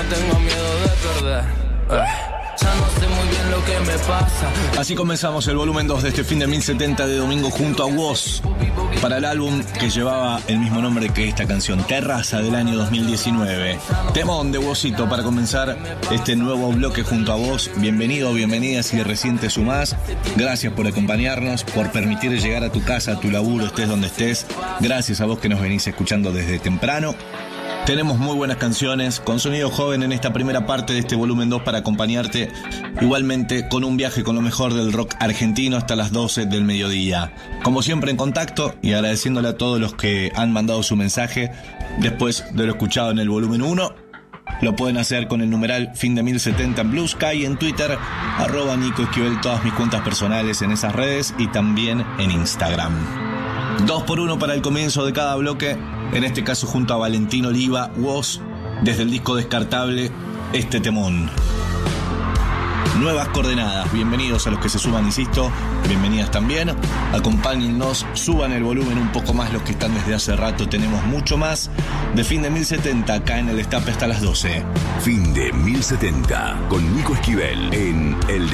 tengo miedo de perder. Ya no sé muy bien lo que me pasa. Así comenzamos el volumen 2 de este fin de 1070 de domingo junto a Woz para el álbum que llevaba el mismo nombre que esta canción, Terraza, del año 2019. Temón de Wozito para comenzar este nuevo bloque junto a vos. Bienvenido, bienvenida si recién te sumás. Gracias por acompañarnos, por permitir llegar a tu casa, a tu laburo, estés donde estés. Gracias a vos que nos venís escuchando desde temprano. Tenemos muy buenas canciones con sonido joven en esta primera parte de este volumen 2 para acompañarte igualmente con un viaje con lo mejor del rock argentino hasta las 12 del mediodía. Como siempre en contacto y agradeciéndole a todos los que han mandado su mensaje después de lo escuchado en el volumen 1. Lo pueden hacer con el numeral fin de 1070 en Blue Sky, en Twitter, @Nico Esquivel, todas mis cuentas personales en esas redes y también en Instagram. 2x1 para el comienzo de cada bloque, en este caso junto a Valentín Oliva, Woz, desde el disco Descartable, este temón. Nuevas coordenadas, bienvenidos a los que se suman, insisto, bienvenidas también, acompáñennos, suban el volumen un poco más los que están desde hace rato, tenemos mucho más de fin de 1070 acá en el Destape hasta las 12. Fin de 1070 con Nico Esquivel en El